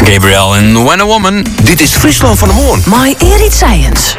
Gabriel en When a Woman. Dit is Friesland van de Moon. My Erit Science.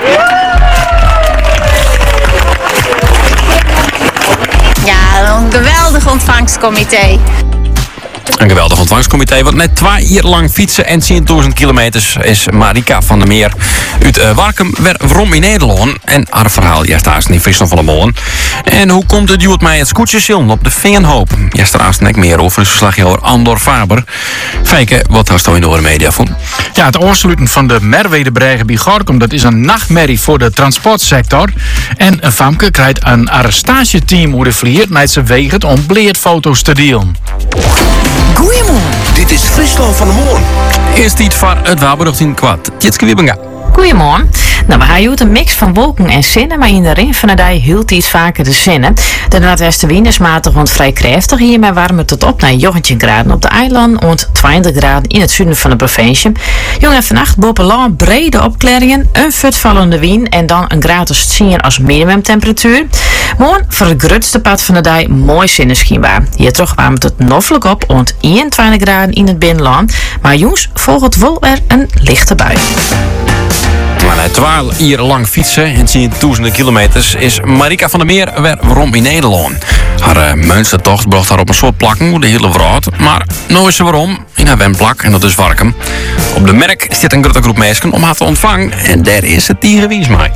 Ja, een geweldig ontvangstcomité. Een geweldig ontvangstcomité, want net 2 jaar lang fietsen en 10.000 kilometers is Marika van der Meer uit Warkum weer rond in Nederland. En haar verhaal, staat in Friesland van de Molen. En hoe komt het duwt mij het scootjesilm op de Veenhoop? Staat er meer over is verslaggever Andor Faber. Fijke, wat hast je in de media vond? Ja, het oorsluiten van de Merwedebregen bij Gorkum, dat is een nachtmerrie voor de transportsector. En een famke krijgt een arrestatieteam hoe de vliert naar zijn wegen om bleerfoto's te delen. Goeiemorgen. Dit is Friesland van de Moon. Eerst iets voor het Waberdocht in kwad. Tjitske Wiebinga. Goedemorgen. Nou, we hebben een mix van wolken en zinnen, maar in de rin van de dag hield iets vaker de zinnen. De noordwestenwind is matig rond vrij krachtig. Hiermee warmen het tot op naar 19 graden op de eiland, rond 20 graden in het zuiden van de provincie. Jong en vannacht bovenlaan brede opklaringen, een futvallende wind en dan een graad of 10 als minimumtemperatuur. Morgen voor het grootste pad van de dag mooi zonneschijnbaar. Hier terug warmt het noffelijk op rond 21 graden in het binnenland, maar jongens volgt wel er een lichte bui. Maar na 12 uur lang fietsen en 10.000 kilometers is Marika van der Meer weer rond in Nederland. Haar Münstertocht bracht haar op een soort plakken hoe de hele wereld. Maar nou is ze waarom in haar wemplak en dat is Warkum. Op de merk zit een grote groep mensen om haar te ontvangen en daar is het tierenwies mee.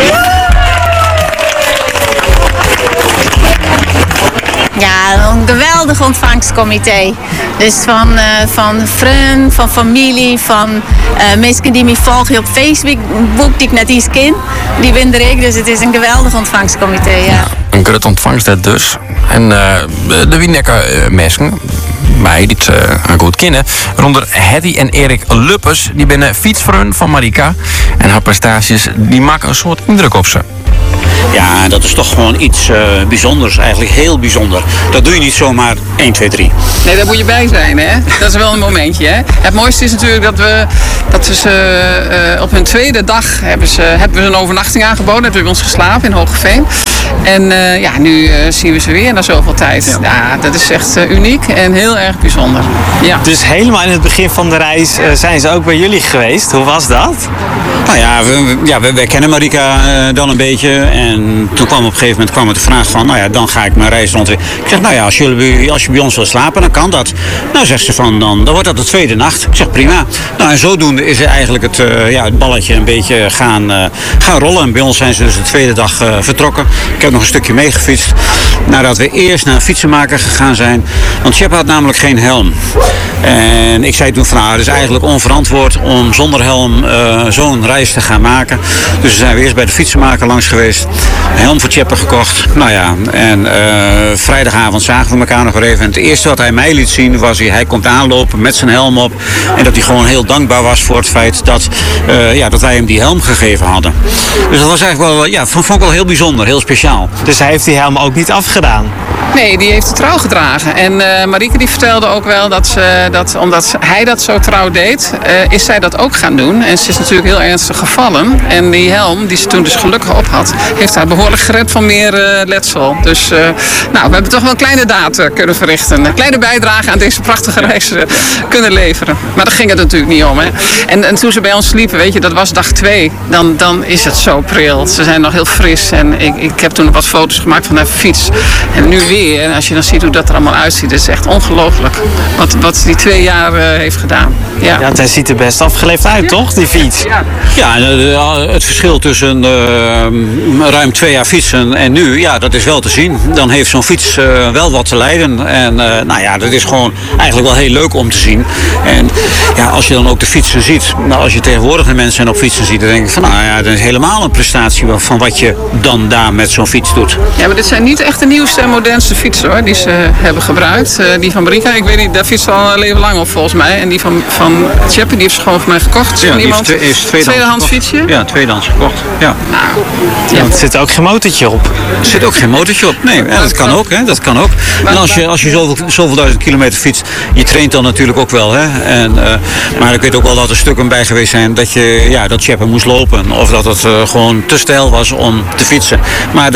Ja, een geweldig ontvangstcomité. Dus van vrienden, van familie, van mensen die me volgen op Facebook, die ik net iets ken, die ben er ik. Dus het is een geweldig ontvangstcomité, ja. Een groot ontvangst dat dus. En de Wienekker mensen, mij die het goed kennen, ronder Hetty en Erik Luppers, die binnen fietsvrienden van Marika. En haar prestaties die maken een soort indruk op ze. Ja, dat is toch gewoon iets bijzonders, eigenlijk heel bijzonder. Dat doe je niet zomaar 1, 2, 3. Nee, daar moet je bij zijn, hè. Dat is wel een momentje, hè. Het mooiste is natuurlijk dat we ze op hun tweede dag hebben we een overnachting aangeboden. Hebben we bij ons geslapen in Hoogeveen. En nu zien we ze weer na zoveel tijd. Ja, dat is echt uniek en heel erg bijzonder. Ja. Dus helemaal in het begin van de reis zijn ze ook bij jullie geweest. Hoe was dat? Nou ja, wij kennen Marika dan een beetje. En toen kwam op een gegeven moment de vraag van, nou ja, dan ga ik mijn reis rond. Ik zeg, nou ja, als je bij ons wil slapen, dan kan dat. Nou, zegt ze van, dan wordt dat de tweede nacht. Ik zeg, prima. Nou, en zodoende is er eigenlijk het balletje een beetje gaan rollen. En bij ons zijn ze dus de tweede dag vertrokken. Ik heb nog een stukje meegefietst. Nadat we eerst naar een fietsenmaker gegaan zijn. Want Tjeppe had namelijk geen helm. En ik zei toen van, het is eigenlijk onverantwoord om zonder helm zo'n reis te gaan maken. Dus we zijn eerst bij de fietsenmaker langs geweest. Een helm voor Tjeppe gekocht. Nou ja, en vrijdagavond zagen we elkaar nog weer even. En het eerste wat hij mij liet zien was hij komt aanlopen met zijn helm op. En dat hij gewoon heel dankbaar was voor het feit dat wij hem die helm gegeven hadden. Dus dat was eigenlijk wel, vond ik wel heel bijzonder, heel speciaal. Dus hij heeft die helm ook niet afgedaan? Nee, die heeft het trouw gedragen. En Marieke die vertelde ook wel dat omdat hij dat zo trouw deed, is zij dat ook gaan doen. En ze is natuurlijk heel ernstig gevallen. En die helm, die ze toen dus gelukkig op had, heeft haar behoorlijk gered van meer letsel. Dus we hebben toch wel een kleine daad kunnen verrichten. Een kleine bijdrage aan deze prachtige reis kunnen leveren. Maar daar ging het natuurlijk niet om. Hè. En toen ze bij ons sliepen, weet je, dat was dag 2. Dan is het zo pril. Ze zijn nog heel fris. En ik heb toen wat foto's gemaakt van haar fiets. En nu weer. En als je dan ziet hoe dat er allemaal uitziet, is echt ongelooflijk. Wat die 2 jaar heeft gedaan. Ja, hij ziet er best afgeleefd uit, toch, die fiets? Ja, het verschil tussen ruim 2 jaar fietsen en nu, ja, dat is wel te zien. Dan heeft zo'n fiets wel wat te lijden. En dat is gewoon eigenlijk wel heel leuk om te zien. En ja, als je dan ook de fietsen ziet, als je tegenwoordig de mensen op fietsen ziet, dan denk ik van, dat is helemaal een prestatie van wat je dan daar met zo'n fiets doet. Ja, maar dit zijn niet echt de nieuwste en modernste fietsen, hoor, die ze hebben gebruikt. Die van Marika, ik weet niet, daar fietst al een leven lang op volgens mij. En die van Tjeppe, die heeft ze gewoon voor mij gekocht. Ja, van iemand. Die is tweedehands fietsje? Ja, tweedehands gekocht. Ja. Er zit ook geen motortje op. Er zit ook geen motortje op. Nee, dat kan ook. Hè. Dat kan ook. En als je zoveel duizend kilometer fietst, je traint dan natuurlijk ook wel. Hè. Maar ik weet ook wel dat er stukken bij geweest zijn dat Tjeppe moest lopen. Of dat het gewoon te steil was om te fietsen. Maar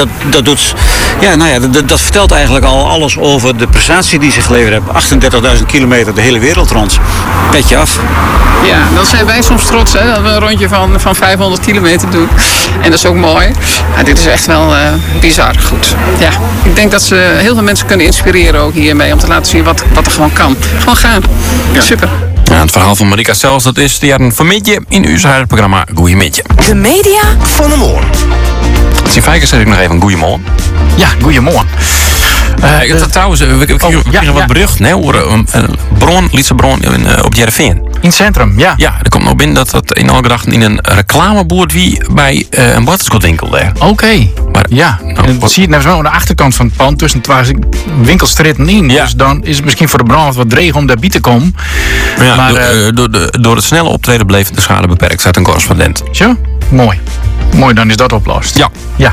dat vertelt eigenlijk al alles over de prestatie die ze geleverd hebben. 38.000 kilometer de hele wereld rond. Nederland. Petje af. Ja, dan zijn wij soms trots hè, dat we een rondje van 500 kilometer doen. En dat is ook mooi. Ja, dit is echt wel bizar goed. Ja, ik denk dat ze heel veel mensen kunnen inspireren ook hiermee. Om te laten zien wat er gewoon kan. Gewoon gaan. Ja. Super. Ja, het verhaal van Marika zelfs, dat is die had een vermidje in uw programma Goeiemidje. De media Van de Moorn. Zie Fijker zeg ik nog even goeiemorgen. Ja, goeiemorgen. Trouwens, we kregen wat bericht over een Lietse bron op Jereveen. In het centrum, ja. Ja, er komt nog binnen dat dat in Algedachten in een reclameboord wie bij een Bartelskotwinkel daar. Oké. Maar Ja, en dat zie je net wel aan de achterkant van het pand tussen twee winkelstritten in. Ja. Dus dan is het misschien voor de brand wat dreig om daarbij te komen. Ja, Maar, door het snelle optreden bleef de schade beperkt, zegt een correspondent. Zo, mooi. Mooi, dan is dat oplost. Ja. Ja.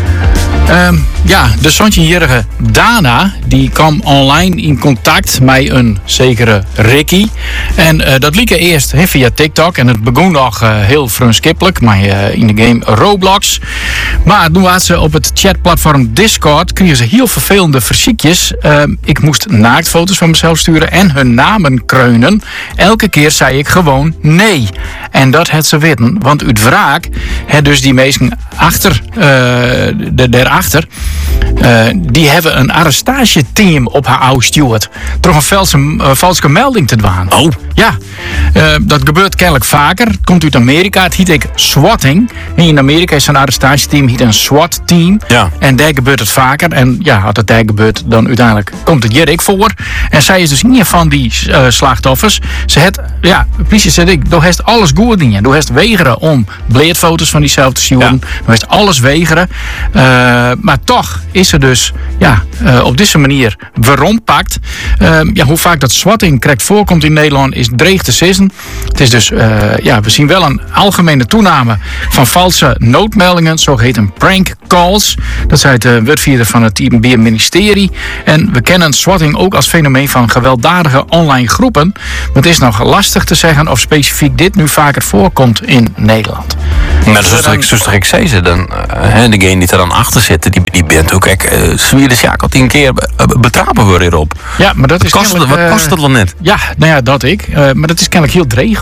De Sontje-jarige Dana die kwam online in contact met een zekere Ricky. En dat liep eerst via TikTok. En het begon nog heel vriendskippelijk, maar in de game Roblox. Maar toen was ze op het chatplatform Discord, kregen ze heel vervelende verziekjes. Ik moest naaktfoto's van mezelf sturen en hun namen kreunen. Elke keer zei ik gewoon nee. En dat had ze weten, want uit wraak had dus die mensen daarachter, die hebben een arrestatieteam op haar oude steward. Toch een valse melding te dwaan. Oh. Ja, dat gebeurt kennelijk vaker. Het komt uit Amerika. Het heet ik swatting. In Amerika is een arrestatieteam heet een SWAT-team. Ja. En daar gebeurt het vaker. En ja, als het daar gebeurt, dan uiteindelijk komt het hier ik voor. En zij is dus niet van die slachtoffers. Ze het, ja, precies zeg ik, door heeft alles goed in je. Door heeft weigeren om bleedfoto's van diezelfde te sturen. Door heeft alles weigeren. Maar toch is ze dus op deze manier waarom pakt. Hoe vaak dat swatting correct voorkomt in Nederland is dreig te sissen. Het is dus, we zien wel een algemene toename van valse noodmeldingen, zogeheten prank calls. Dat zei het woordvoerder van het IBM ministerie. En we kennen swatting ook als fenomeen van gewelddadige online groepen. Maar het is nog lastig te zeggen of specifiek dit nu vaker voorkomt in Nederland. Maar zoals ik zei ze, dan, degene die er dan achter zit, die bent ook zwier de sjakel 10 keer betrapen worden hierop. Ja, maar dat is wat kost het dan net? Ja, nou ja, dat ik. Maar dat is kennelijk heel dreig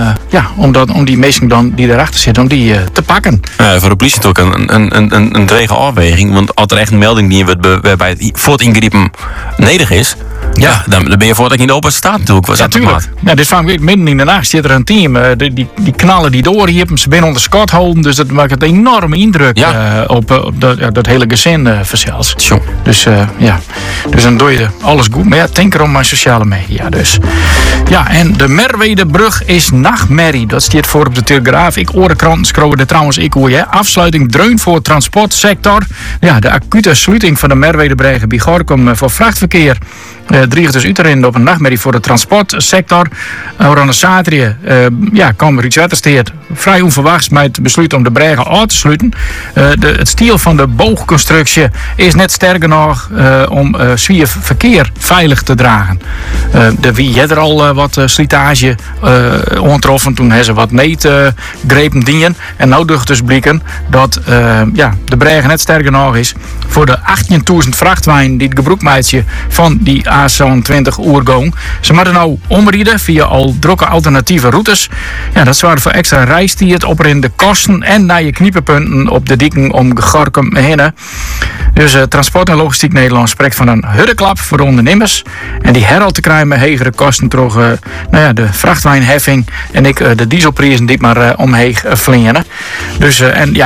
om die mensen dan die erachter zitten, om die te pakken. Voor de politie ook een drege afweging. Want als er echt een melding die waarbij het voor het ingrijpen nedig is, dan ben je voordat je in de open staat natuurlijk. Ja, natuurlijk. Ja, dit van midden in de nacht zit er een team. Die knallen die door hier. Ze binnen onder Scott houden. Dus dat maakt een enorme indruk op dat hele gezin verzels. Dus dus dan doe je alles goed. Maar ja, denk erom aan sociale media. Dus. Ja, en de Merwedebrug is nachtmerrie. Dat staat voor op de Telegraaf. Ik oor de kranten scrollen er trouwens ik hoor je. Afsluiting dreun voor het transportsector. Ja, de acute sluiting van de Merwedebrug bij Gorkum voor vrachtverkeer. Dreigt dus uiterin op een nachtmerrie voor de transportsector. Oranje zaterdag kwam er iets uitgesteerd. Vrij onverwachts met het besluit om de bregen uit te sluiten. Het stiel van de boogconstructie is net sterk genoeg om zwier verkeer veilig te dragen. Wie had er al wat slijtage ontroffen. Toen hebben ze wat meetgrepen dienen. En nou ducht dus blikken dat de bregen net sterk genoeg is voor de 18.000 vrachtwagen die het gebruikmaatje van die A27 oergang. Ze moeten nou omrijden via al drukke alternatieve routes. Ja, dat zorgt voor extra reistijd, opperende kosten en naar je kniepenpunten op de dieken om Gorkum heen. Dus Transport en Logistiek Nederland spreekt van een huddeklap voor de ondernemers. En die herald te krijgen met hegere kosten door de vrachtwagenheffing en de dieselprijzen die maar omheen vliegen. Dus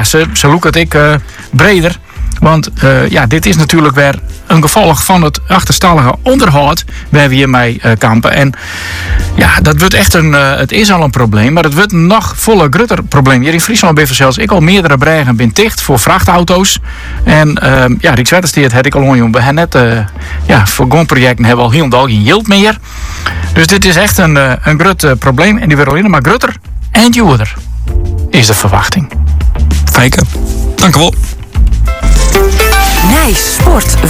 ze loeken het breder. Want dit is natuurlijk weer een gevolg van het achterstallige onderhoud waar we hiermee kampen. En ja, dat wordt echt het is al een probleem, maar het wordt een nog voller groter probleem. Hier in Friesland ben zelfs ik al meerdere bregen ben dicht voor vrachtauto's. En die Zwettersteert had ik al onjoen. We hebben net voor GON-projecten hebben we al heel geen yield meer. Dus dit is echt een groot probleem en die wordt alleen maar groter en duurder, is de verwachting. Kijken. Dank u wel. Nijs Sport.